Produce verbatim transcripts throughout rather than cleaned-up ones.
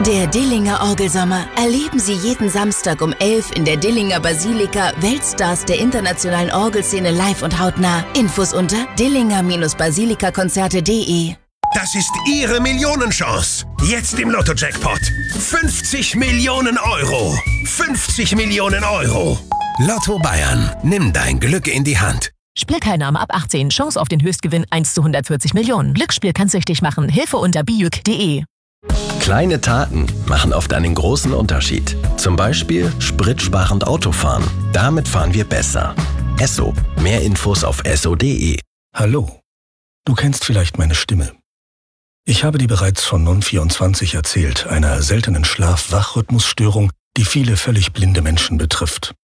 Der Dillinger Orgelsommer. Erleben Sie jeden Samstag um elf in der Dillinger Basilika Weltstars der internationalen Orgelszene live und hautnah. Infos unter dillinger Basilika Konzerte punkt de. Das ist Ihre Millionenchance. Jetzt im Lotto-Jackpot. fünfzig Millionen Euro. fünfzig Millionen Euro. Lotto Bayern. Nimm dein Glück in die Hand. Spielteilnahme ab achtzehn. Chance auf den Höchstgewinn eins zu hundertvierzig Millionen. Glücksspiel kann süchtig machen. Hilfe unter bijuk punkt de. Kleine Taten machen oft einen großen Unterschied. Zum Beispiel spritsparend Autofahren. Damit fahren wir besser. Esso. Mehr Infos auf esso punkt de. Hallo. Du kennst vielleicht meine Stimme. Ich habe dir bereits von non vierundzwanzig erzählt, einer seltenen Schlaf-Wach-Rhythmusstörung, die viele völlig blinde Menschen betrifft.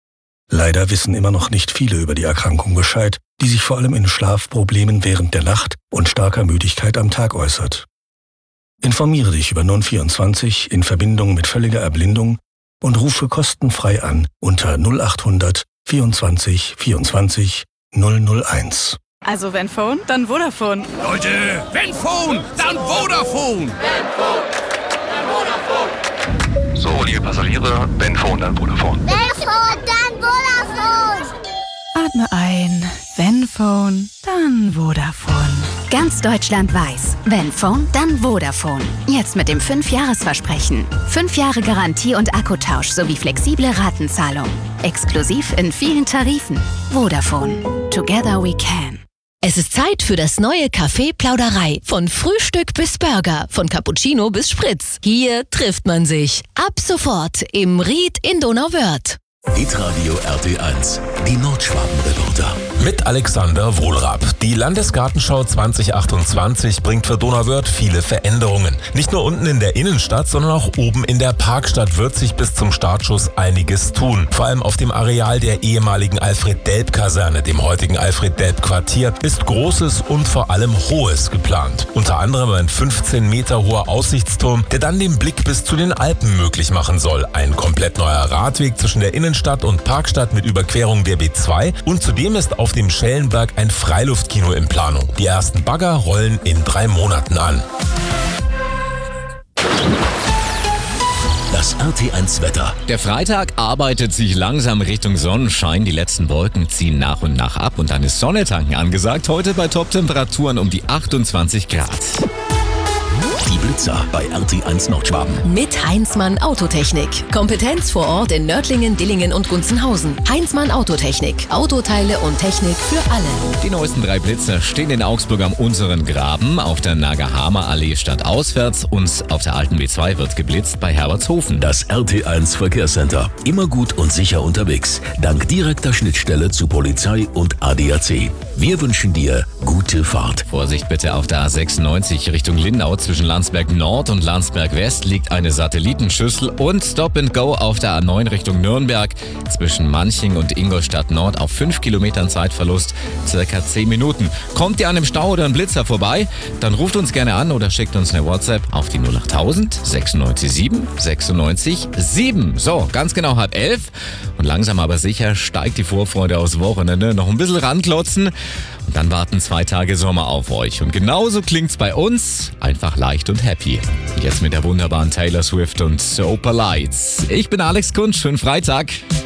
Leider wissen immer noch nicht viele über die Erkrankung Bescheid, die sich vor allem in Schlafproblemen während der Nacht und starker Müdigkeit am Tag äußert. Informiere dich über non vierundzwanzig in Verbindung mit völliger Erblindung und rufe kostenfrei an unter null achthundert vierundzwanzig vierundzwanzig null null eins. Also wenn Phone, dann Vodafone. Leute, wenn Phone, dann Vodafone. Wenn Phone, dann Vodafone. So, liebe Passagiere, wenn Phone, dann Vodafone. Wenn Phone, dann Vodafone. Atme ein. Wenn Phone, dann Vodafone. Ganz Deutschland weiß, wenn Phone, dann Vodafone. Jetzt mit dem fünf Jahres Versprechen. fünf Jahre Garantie und Akkutausch sowie flexible Ratenzahlung. Exklusiv in vielen Tarifen. Vodafone. Together we can. Es ist Zeit für das neue Café Plauderei. Von Frühstück bis Burger, von Cappuccino bis Spritz. Hier trifft man sich. Ab sofort im Ried in Donauwörth. Hitradio R T eins, die Nordschwaben-Reporter. Mit Alexander Wohlrab. Die Landesgartenschau zwanzig achtundzwanzig bringt für Donauwörth viele Veränderungen. Nicht nur unten in der Innenstadt, sondern auch oben in der Parkstadt wird sich bis zum Startschuss einiges tun. Vor allem auf dem Areal der ehemaligen Alfred-Delp-Kaserne, dem heutigen Alfred-Delp-Quartier, ist Großes und vor allem Hohes geplant. Unter anderem ein fünfzehn Meter hoher Aussichtsturm, der dann den Blick bis zu den Alpen möglich machen soll. Ein komplett neuer Radweg zwischen der Innenstadt und Parkstadt mit Überquerung der B zwei und zudem ist auf dem Schellenberg ein Freiluftkino in Planung. Die ersten Bagger rollen in drei Monaten an. Das R T eins Wetter. Der Freitag arbeitet sich langsam Richtung Sonnenschein. Die letzten Wolken ziehen nach und nach ab und dann ist Sonnetanken angesagt. Heute bei Top-Temperaturen um die achtundzwanzig Grad. Die Blitzer bei R T eins Nordschwaben. Mit Heinzmann Autotechnik. Kompetenz vor Ort in Nördlingen, Dillingen und Gunzenhausen. Heinzmann Autotechnik. Autoteile und Technik für alle. Die neuesten drei Blitzer stehen in Augsburg am unteren Graben. Auf der Nagahama Allee stadtauswärts und auf der alten B zwei wird geblitzt bei Herbertshofen. Das R T eins Verkehrscenter. Immer gut und sicher unterwegs. Dank direkter Schnittstelle zu Polizei und A D A C. Wir wünschen dir gute Fahrt. Vorsicht bitte auf der A sechsundneunzig Richtung Lindau. Zwischen Landsberg Nord und Landsberg West liegt eine Satellitenschüssel und Stop and Go auf der A neun Richtung Nürnberg. Zwischen Manching und Ingolstadt Nord auf fünf Kilometern Zeitverlust, circa zehn Minuten. Kommt ihr an einem Stau oder einem Blitzer vorbei, dann ruft uns gerne an oder schickt uns eine WhatsApp auf die null acht null null sechs neun sieben sechs neun sieben. So, ganz genau halb elf. Und langsam aber sicher steigt die Vorfreude aufs Wochenende. Noch ein bisschen ranklotzen. Und dann warten zwei Tage Sommer auf euch. Und genauso klingt's bei uns. Einfach leicht und happy. Jetzt mit der wunderbaren Taylor Swift und Super Lights. Ich bin Alex Kunz. Schönen Freitag.